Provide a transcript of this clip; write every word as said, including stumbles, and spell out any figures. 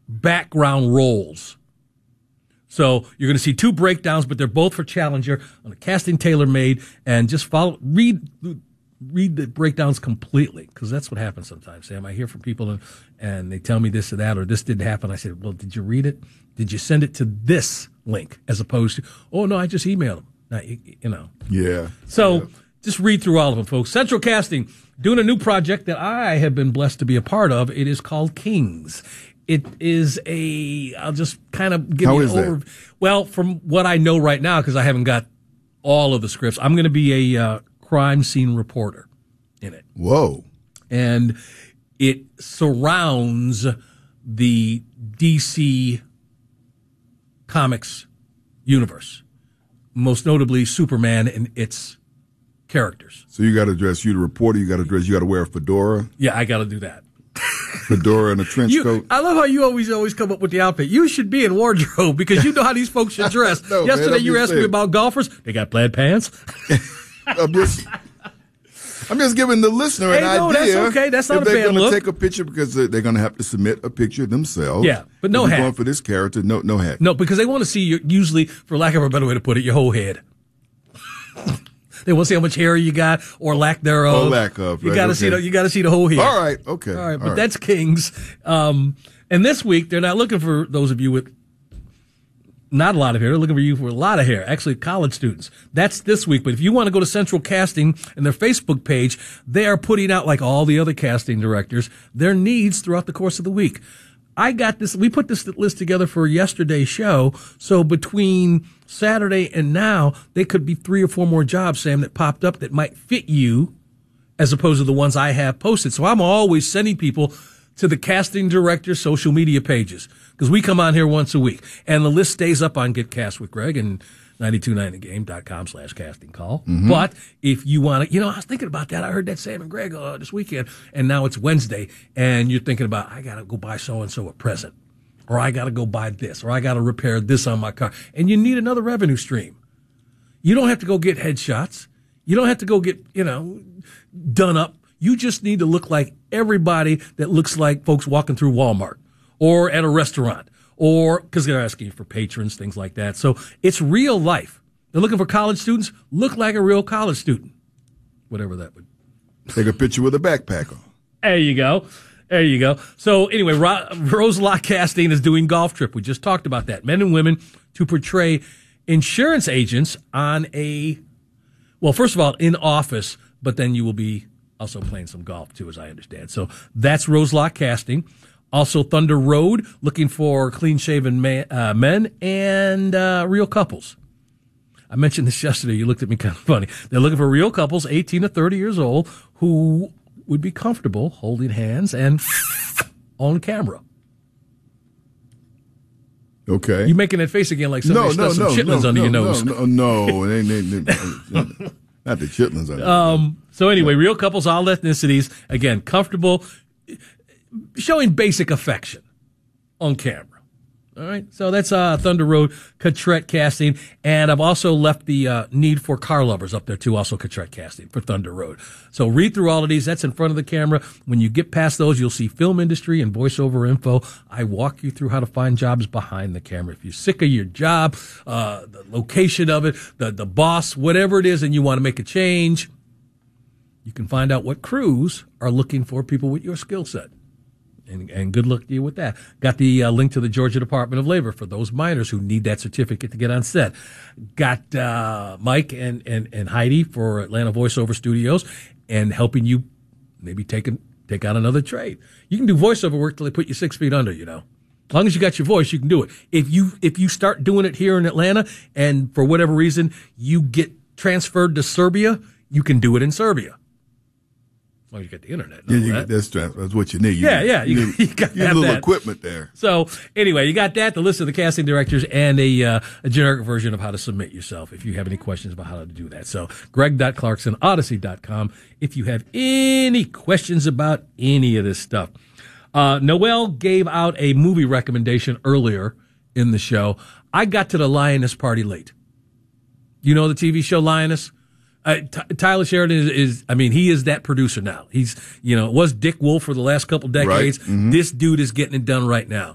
background roles. So you're going to see two breakdowns, but they're both for Challenger on a casting tailor-made, and just follow, read, read the breakdowns completely, because that's what happens sometimes, Sam. I hear from people and, and they tell me this or that, or this didn't happen. I said, well, did you read it? Did you send it to this link as opposed to, oh, no, I just emailed them. Now, you, you know. Yeah. So yeah. just read through all of them, folks. Central Casting, doing a new project that I have been blessed to be a part of. It is called Kings. It is a, I'll just kind of give How you is an overview. that? Well, from what I know right now, because I haven't got all of the scripts, I'm going to be a uh, crime scene reporter in it. Whoa. And it surrounds the D C Comics universe, most notably Superman and its characters. So you got to dress, you the reporter, you got to dress, you got to wear a fedora. Yeah, I got to do that. Fedora and a trench you, coat. I love how you always always come up with the outfit. You should be in wardrobe because you know how these folks should dress. no, Yesterday man, you were asking saying. me about golfers. They got plaid pants. I'm just, I'm just giving the listener Hey, an no, idea. that's okay. That's not if a they're bad gonna look. take a picture because they're, they're going to have to submit a picture themselves. Yeah, but no if you're hat. Going for this character, no, no hat. No, because they want to see your, usually, for lack of a better way to put it, your whole head. They want to see how much hair you got or lack thereof. Or lack of. You right, got to okay. see the you got to see the whole head. All right, okay. All right, but that's Kings. Um, and this week they're not looking for those of you with not a lot of hair. They're looking for you for a lot of hair. Actually, college students. That's this week. But if you want to go to Central Casting and their Facebook page, they are putting out, like all the other casting directors, their needs throughout the course of the week. I got this. We put this list together for yesterday's show. So between Saturday and now, there could be three or four more jobs, Sam, that popped up that might fit you as opposed to the ones I have posted. So I'm always sending people to the casting director's social media pages because we come on here once a week. And the list stays up on Get Cast with Greg and ninety-two nine the game dot com slash casting call. Mm-hmm. But if you want to, you know, I was thinking about that. I heard that Sam and Greg uh, this weekend, and now it's Wednesday, and you're thinking about, I got to go buy so-and-so a present, or I got to go buy this, or I got to repair this on my car. And you need another revenue stream. You don't have to go get headshots. You don't have to go get, you know, done up. You just need to look like everybody that looks like folks walking through Walmart or at a restaurant. Or, because they're asking for patrons, things like that. So it's real life. They're looking for college students. Look like a real college student. Whatever that would. Take a picture with a backpack on. There you go. There you go. So anyway, Ro- Rose Lock Casting is doing Golf Trip. We just talked about that. Men and women to portray insurance agents on a, well, first of all, in office, but then you will be also playing some golf too, as I understand. So that's Rose Lock Casting. Also, Thunder Road, looking for clean-shaven man, uh, men and uh, real couples. I mentioned this yesterday. You looked at me kind of funny. They're looking for real couples, eighteen to thirty years old, who would be comfortable holding hands and on camera. Okay. You making that face again like somebody no, no, stuck no, some chitlins no, under no, your nose. No, no, no. They, they, they, not the chitlins. Under um. So anyway, real couples, all ethnicities. Again, comfortable, showing basic affection on camera. All right. So that's uh, Thunder Road, Cotrette Casting. And I've also left the uh, need for car lovers up there, too, also Cotrette Casting for Thunder Road. So read through all of these. That's in front of the camera. When you get past those, you'll see film industry and voiceover info. I walk you through how to find jobs behind the camera. If you're sick of your job, uh, the location of it, the, the boss, whatever it is, and you want to make a change, you can find out what crews are looking for people with your skill set. And, and good luck to you with that. Got the uh, link to the Georgia Department of Labor for those minors who need that certificate to get on set. Got uh, Mike and, and, and Heidi for Atlanta Voiceover Studios and helping you maybe take, a, take out another trade. You can do voiceover work till they put you six feet under, you know. As long as you got your voice, you can do it. If you if you start doing it here in Atlanta and for whatever reason you get transferred to Serbia, you can do it in Serbia. Well, you got the internet. Yeah, you, that. that's, that's what you need. You Yeah, need, yeah, you- You, need, you got you need have a little that. equipment there. So anyway, you got that, the list of the casting directors, and a, uh, a generic version of how to submit yourself if you have any questions about how to do that. So greg dot clarkson odyssey dot com if you have any questions about any of this stuff. Uh, Noel gave out a movie recommendation earlier in the show. I got to the Lioness party late. You know the T V show Lioness? Uh, T- Tyler Sheridan is, is, I mean, he is that producer now. He's, you know, it was Dick Wolf for the last couple decades. Right. Mm-hmm. This dude is getting it done right now.